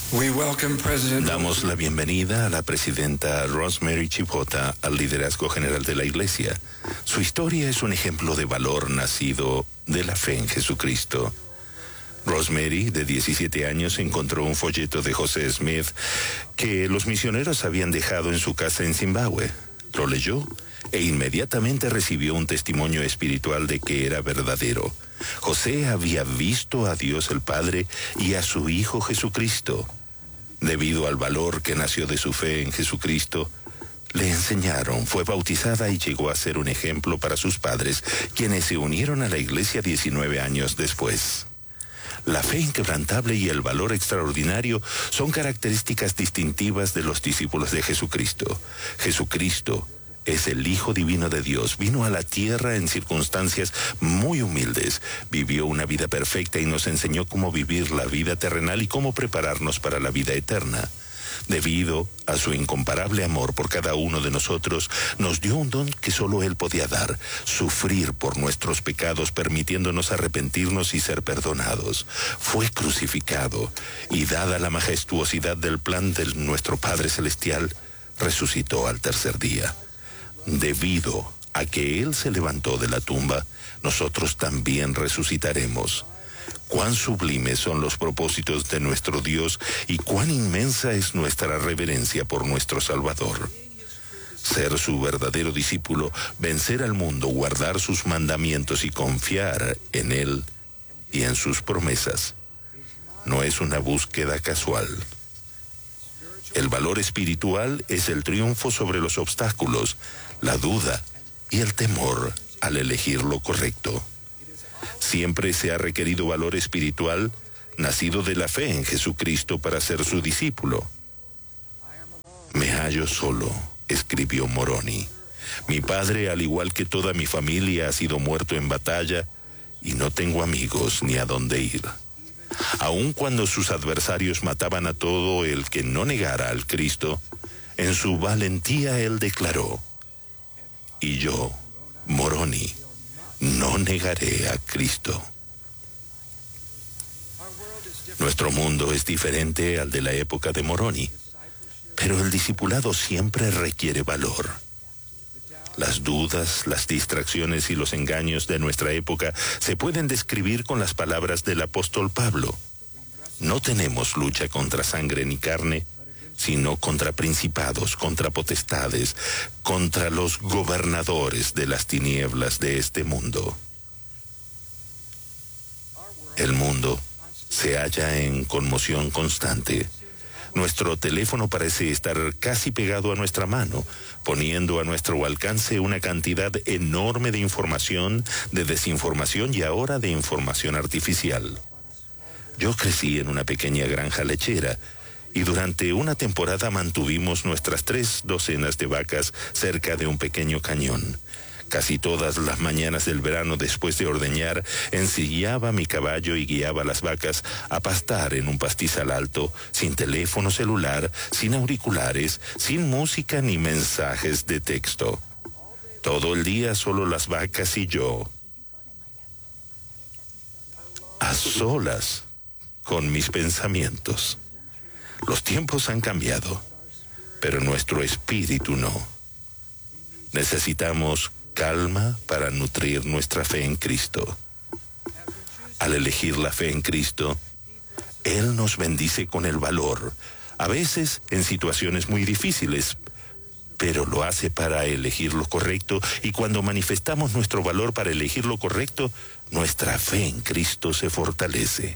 Damos la bienvenida a la presidenta Rosemary Chipota al liderazgo general de la Iglesia. Su historia es un ejemplo de valor nacido de la fe en Jesucristo. Rosemary, de 17 años, encontró un folleto de José Smith que los misioneros habían dejado en su casa en Zimbabue. Lo leyó e inmediatamente recibió un testimonio espiritual de que era verdadero. José había visto a Dios el Padre y a su Hijo Jesucristo. Debido al valor que nació de su fe en Jesucristo, le enseñaron, fue bautizada y llegó a ser un ejemplo para sus padres, quienes se unieron a la iglesia 19 años después. La fe inquebrantable y el valor extraordinario son características distintivas de los discípulos de Jesucristo. Jesucristo es el Hijo Divino de Dios. Vino a la tierra en circunstancias muy humildes. Vivió una vida perfecta y nos enseñó cómo vivir la vida terrenal y cómo prepararnos para la vida eterna. Debido a su incomparable amor por cada uno de nosotros, nos dio un don que solo Él podía dar: sufrir por nuestros pecados, permitiéndonos arrepentirnos y ser perdonados. Fue crucificado y, dada la majestuosidad del plan de nuestro Padre Celestial, resucitó al tercer día. Debido a que Él se levantó de la tumba, nosotros también resucitaremos. Cuán sublimes son los propósitos de nuestro Dios y cuán inmensa es nuestra reverencia por nuestro Salvador. Ser su verdadero discípulo, vencer al mundo, guardar sus mandamientos y confiar en Él y en sus promesas, no es una búsqueda casual. El valor espiritual es el triunfo sobre los obstáculos, la duda y el temor al elegir lo correcto. Siempre se ha requerido valor espiritual nacido de la fe en Jesucristo para ser su discípulo. Me hallo solo, escribió Moroni. Mi padre, al igual que toda mi familia, ha sido muerto en batalla y no tengo amigos ni a dónde ir. Aun cuando sus adversarios mataban a todo el que no negara al Cristo, en su valentía él declaró: y yo, Moroni, no negaré a Cristo. Nuestro mundo es diferente al de la época de Moroni, pero el discipulado siempre requiere valor. Las dudas, las distracciones y los engaños de nuestra época se pueden describir con las palabras del apóstol Pablo: no tenemos lucha contra sangre ni carne, sino contra principados, contra potestades, contra los gobernadores de las tinieblas de este mundo. El mundo se halla en conmoción constante. Nuestro teléfono parece estar casi pegado a nuestra mano, poniendo a nuestro alcance una cantidad enorme de información, de desinformación y ahora de información artificial. Yo crecí en una pequeña granja lechera y durante una temporada mantuvimos nuestras 3 docenas de vacas cerca de un pequeño cañón. Casi todas las mañanas del verano, después de ordeñar, ensillaba mi caballo y guiaba a las vacas a pastar en un pastizal alto, sin teléfono celular, sin auriculares, sin música ni mensajes de texto. Todo el día solo las vacas y yo, a solas con mis pensamientos. Los tiempos han cambiado, pero nuestro espíritu no. Necesitamos calma para nutrir nuestra fe en Cristo. Al elegir la fe en Cristo, Él nos bendice con el valor, a veces en situaciones muy difíciles, pero lo hace para elegir lo correcto, y cuando manifestamos nuestro valor para elegir lo correcto, nuestra fe en Cristo se fortalece.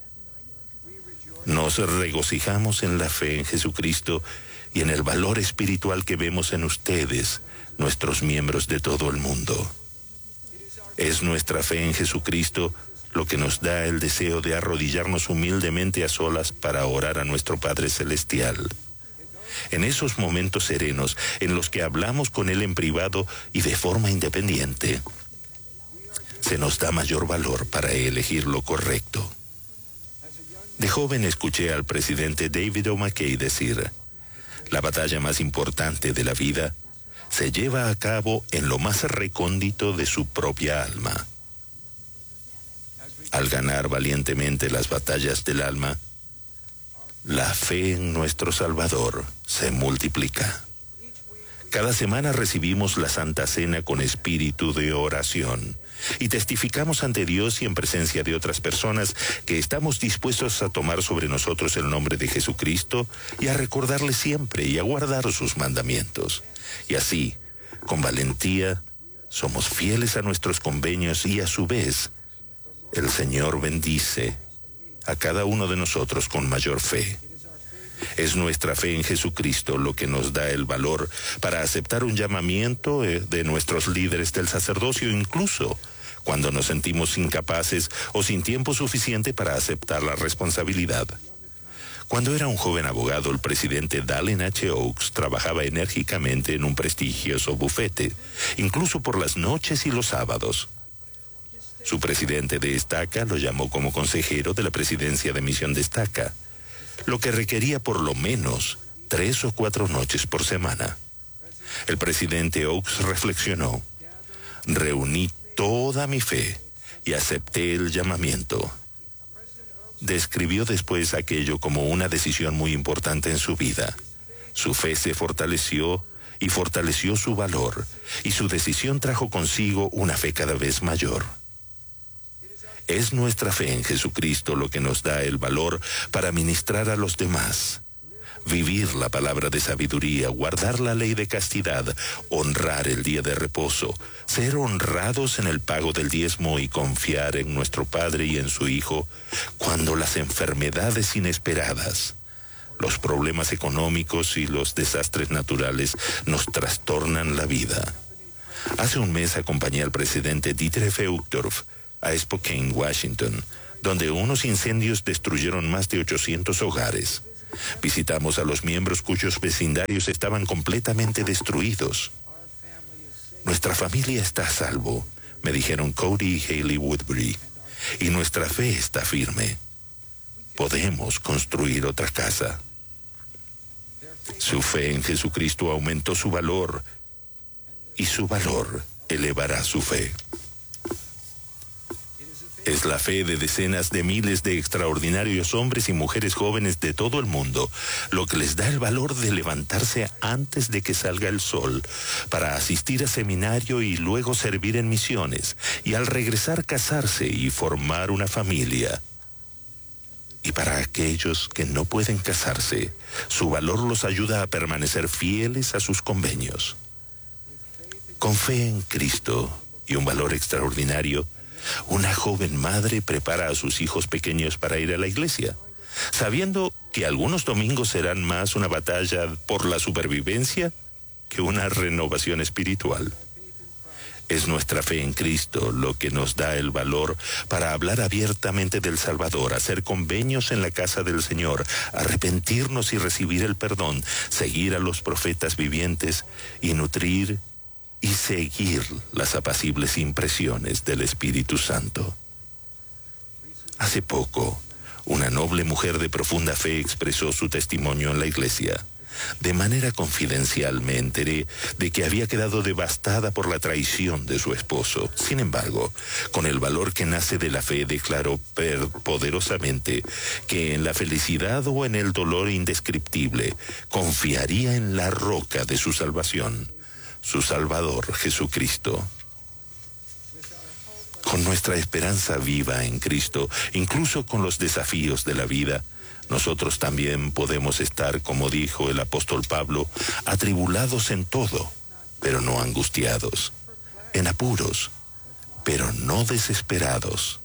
Nos regocijamos en la fe en Jesucristo y en el valor espiritual que vemos en ustedes, nuestros miembros de todo el mundo. Es nuestra fe en Jesucristo lo que nos da el deseo de arrodillarnos humildemente a solas para orar a nuestro Padre Celestial. En esos momentos serenos en los que hablamos con Él en privado y de forma independiente, se nos da mayor valor para elegir lo correcto. De joven escuché al presidente David O. McKay decir: la batalla más importante de la vida se lleva a cabo en lo más recóndito de su propia alma. Al ganar valientemente las batallas del alma, La fe en nuestro Salvador se multiplica. Cada semana recibimos la Santa Cena con espíritu de oración y testificamos ante Dios y en presencia de otras personas que estamos dispuestos a tomar sobre nosotros el nombre de Jesucristo y a recordarle siempre y a guardar sus mandamientos. Y así, con valentía, somos fieles a nuestros convenios y a su vez, el Señor bendice a cada uno de nosotros con mayor fe. Es nuestra fe en Jesucristo lo que nos da el valor para aceptar un llamamiento de nuestros líderes del sacerdocio, incluso cuando nos sentimos incapaces o sin tiempo suficiente para aceptar la responsabilidad. Cuando era un joven abogado, el presidente Dallin H. Oaks trabajaba enérgicamente en un prestigioso bufete, incluso por las noches y los sábados. Su presidente de estaca lo llamó como consejero de la presidencia de misión de estaca, lo que requería por lo menos 3 o 4 noches por semana. El presidente Oaks reflexionó: reuní toda mi fe y acepté el llamamiento. Describió después aquello como una decisión muy importante en su vida. Su fe se fortaleció y fortaleció su valor, y su decisión trajo consigo una fe cada vez mayor. Es nuestra fe en Jesucristo lo que nos da el valor para ministrar a los demás, vivir la palabra de sabiduría, guardar la ley de castidad, honrar el día de reposo, ser honrados en el pago del diezmo y confiar en nuestro Padre y en su Hijo cuando las enfermedades inesperadas, los problemas económicos y los desastres naturales nos trastornan la vida. Hace un mes acompañé al presidente Dieter F. Uchtdorf a Spokane, Washington, donde unos incendios destruyeron más de 800 hogares. Visitamos a los miembros cuyos vecindarios estaban completamente destruidos. Nuestra familia está a salvo, me dijeron Cody y Haley Woodbury, y nuestra fe está firme. Podemos construir otra casa. Su fe en Jesucristo aumentó su valor, y su valor elevará su fe. Es la fe de decenas de miles de extraordinarios hombres y mujeres jóvenes de todo el mundo lo que les da el valor de levantarse antes de que salga el sol para asistir a seminario y luego servir en misiones, y al regresar casarse y formar una familia. Y para aquellos que no pueden casarse, su valor los ayuda a permanecer fieles a sus convenios. Con fe en Cristo y un valor extraordinario, una joven madre prepara a sus hijos pequeños para ir a la iglesia, sabiendo que algunos domingos serán más una batalla por la supervivencia que una renovación espiritual. Es nuestra fe en Cristo lo que nos da el valor para hablar abiertamente del Salvador, hacer convenios en la casa del Señor, arrepentirnos y recibir el perdón, seguir a los profetas vivientes y nutrir y seguir las apacibles impresiones del Espíritu Santo. Hace poco, una noble mujer de profunda fe expresó su testimonio en la iglesia. De manera confidencial me enteré de que había quedado devastada por la traición de su esposo. Sin embargo, con el valor que nace de la fe, declaró poderosamente que en la felicidad o en el dolor indescriptible confiaría en la roca de su salvación, su Salvador Jesucristo. Con nuestra esperanza viva en Cristo, incluso con los desafíos de la vida, nosotros también podemos estar, como dijo el apóstol Pablo, atribulados en todo, pero no angustiados, en apuros, pero no desesperados.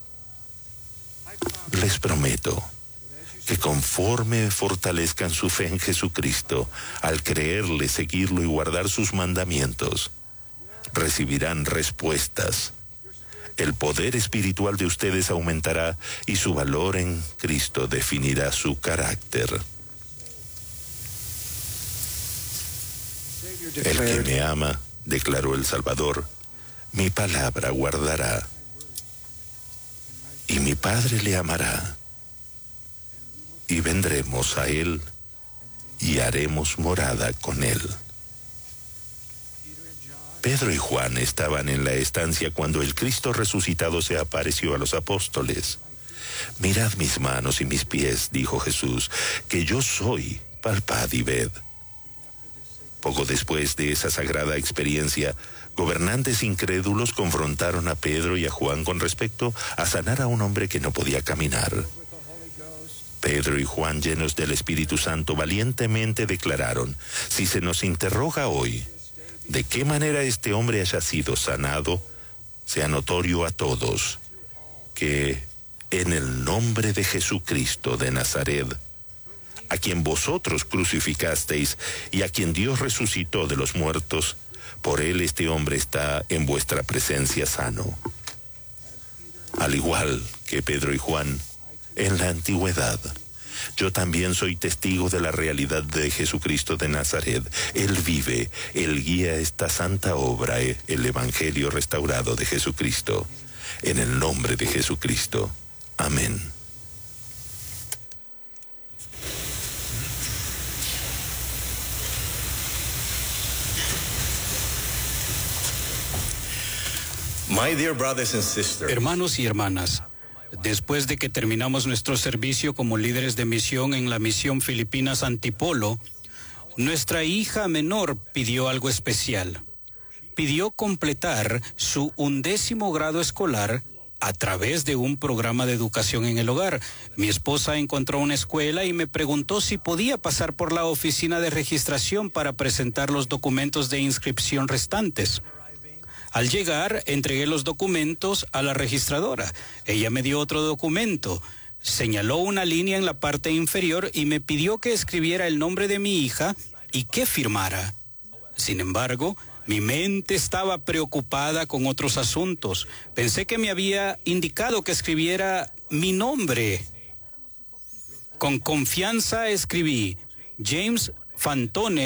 Les prometo que conforme fortalezcan su fe en Jesucristo, al creerle, seguirlo y guardar sus mandamientos, recibirán respuestas. El poder espiritual de ustedes aumentará y su valor en Cristo definirá su carácter. El que me ama, declaró el Salvador, mi palabra guardará, y mi Padre le amará, y vendremos a él y haremos morada con él. Pedro y Juan estaban en la estancia cuando el Cristo resucitado se apareció a los apóstoles. Mirad mis manos y mis pies, dijo Jesús, que yo soy, palpad y ved. Poco después de esa sagrada experiencia, gobernantes incrédulos confrontaron a Pedro y a Juan con respecto a sanar a un hombre que no podía caminar. Pedro y Juan, llenos del Espíritu Santo, valientemente declararon: si se nos interroga hoy de qué manera este hombre haya sido sanado, sea notorio a todos que en el nombre de Jesucristo de Nazaret, a quien vosotros crucificasteis y a quien Dios resucitó de los muertos, por él este hombre está en vuestra presencia sano. Al igual que Pedro y Juan, en la antigüedad, yo también soy testigo de la realidad de Jesucristo de Nazaret. Él vive, Él guía esta santa obra, el Evangelio restaurado de Jesucristo. En el nombre de Jesucristo. Amén. My dear brothers and sisters. Hermanos y hermanas, después de que terminamos nuestro servicio como líderes de misión en la misión Filipinas Antipolo, nuestra hija menor pidió algo especial. Pidió completar su 11º grado escolar a través de un programa de educación en el hogar. Mi esposa encontró una escuela y me preguntó si podía pasar por la oficina de registración para presentar los documentos de inscripción restantes. Al llegar, entregué los documentos a la registradora. Ella me dio otro documento, señaló una línea en la parte inferior y me pidió que escribiera el nombre de mi hija y que firmara. Sin embargo, mi mente estaba preocupada con otros asuntos. Pensé que me había indicado que escribiera mi nombre. Con confianza escribí: James Fantone.